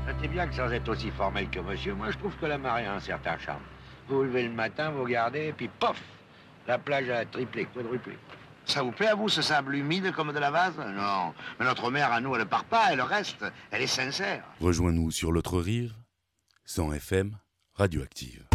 Notez bien que sans être aussi formel que monsieur, moi je trouve que la marée a un certain charme. Vous vous levez le matin, vous regardez, et puis pof, la plage a triplé, quadruplé. Ça vous plaît à vous, ce sable humide comme de la vase? Non. Mais notre mère, à nous, elle part pas, elle reste. Elle est sincère. Rejoins-nous sur l'autre rive, 100 FM, Radioactive.